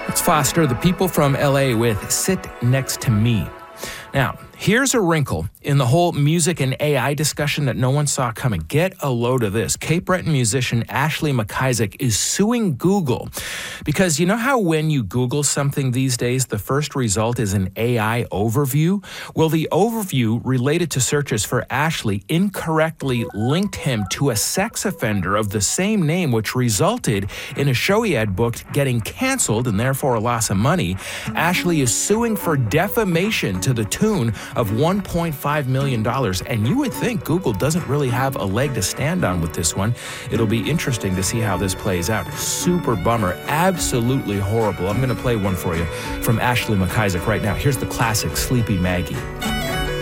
It's Foster, the people from LA with Sit Next to Me. Now, here's a wrinkle in the whole music and AI discussion that no one saw coming. Get a load of this. Cape Breton musician Ashley McIsaac is suing Google because you know how when you Google something these days, the first result is an AI overview? Well, the overview related to searches for Ashley incorrectly linked him to a sex offender of the same name, which resulted in a show he had booked getting canceled and therefore a loss of money. Ashley is suing for defamation to the tune of $1.5 million. And you would think Google doesn't really have a leg to stand on with this one. It'll be interesting to see how this plays out. Super bummer. Absolutely horrible. I'm going to play one for you from Ashley McIsaac right now. Here's the classic Sleepy Maggie.